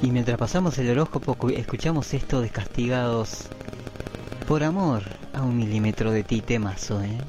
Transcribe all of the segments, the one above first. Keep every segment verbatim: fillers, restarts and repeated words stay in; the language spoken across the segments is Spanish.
Y mientras pasamos el horóscopo, escuchamos esto de Castigados por amor a un milímetro de ti, temazo, ¿eh?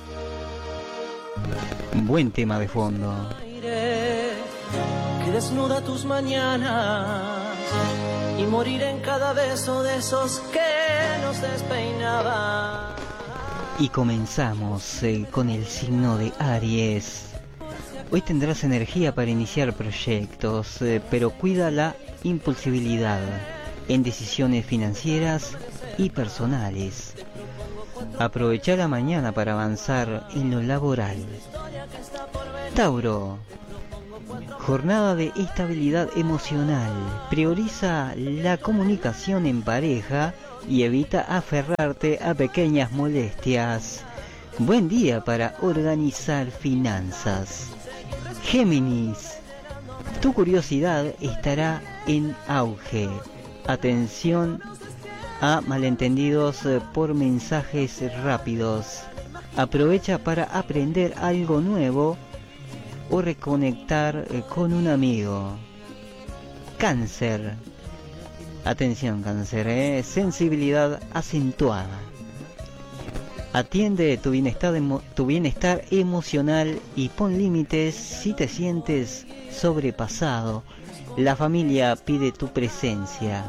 Buen tema de fondo. Que desnuda tus mañanas y morir en cada beso de esos que nos despeinaban. Y comenzamos eh, con el signo de Aries. Hoy tendrás energía para iniciar proyectos, eh, pero cuida la impulsibilidad en decisiones financieras y personales. Aprovecha la mañana para avanzar en lo laboral. Tauro. Jornada de estabilidad emocional. Prioriza la comunicación en pareja y evita aferrarte a pequeñas molestias. Buen día para organizar finanzas. Géminis. Tu curiosidad estará en auge. Atención a malentendidos por mensajes rápidos. Aprovecha para aprender algo nuevo o reconectar con un amigo. Cáncer. Atención, Cáncer, ¿eh? Sensibilidad acentuada. Atiende tu bienestar, emo- tu bienestar emocional y pon límites si te sientes sobrepasado. La familia pide tu presencia.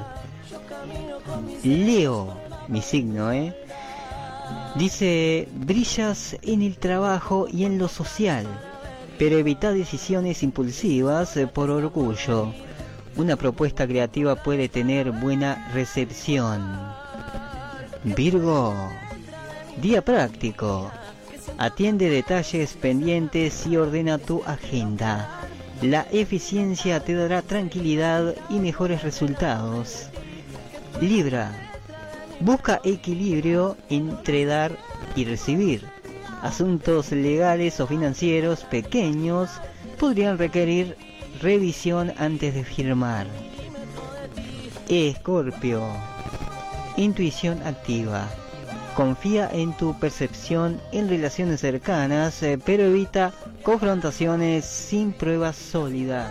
Leo, mi signo, ¿eh? Dice, brillas en el trabajo y en lo social, pero evita decisiones impulsivas eh, por orgullo. Una propuesta creativa puede tener buena recepción. Virgo. Día práctico. Atiende detalles pendientes y ordena tu agenda. La eficiencia te dará tranquilidad y mejores resultados. Libra. Busca equilibrio entre dar y recibir. Asuntos legales o financieros pequeños podrían requerir revisión antes de firmar. Escorpio. Intuición activa. Confía en tu percepción en relaciones cercanas, eh, pero evita confrontaciones sin pruebas sólidas.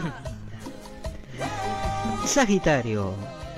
Sagitario.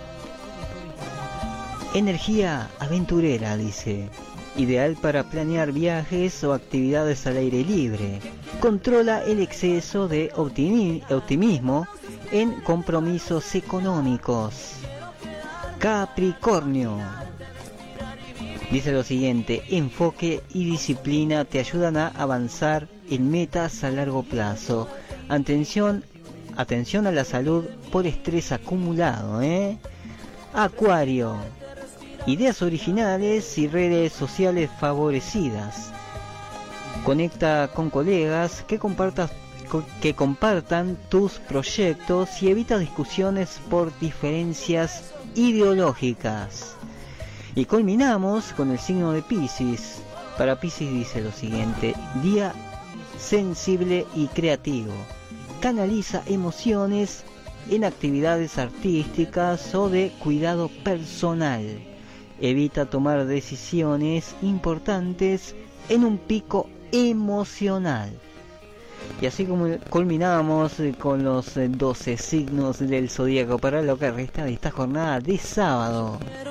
Energía aventurera, dice. Ideal para planear viajes o actividades al aire libre. Controla el exceso de optimi- optimismo en compromisos económicos. Capricornio. Dice lo siguiente, enfoque y disciplina te ayudan a avanzar en metas a largo plazo. Atención, atención a la salud por estrés acumulado, ¿eh? Acuario. Ideas originales y redes sociales favorecidas. Conecta con colegas que compartas, que compartan tus proyectos y evita discusiones por diferencias ideológicas. Y culminamos con el signo de Piscis. Para Piscis dice lo siguiente, día sensible y creativo. Canaliza emociones en actividades artísticas o de cuidado personal. Evita tomar decisiones importantes en un pico emocional. Y así como culminamos con los doce signos del zodíaco para lo que resta de esta jornada de sábado.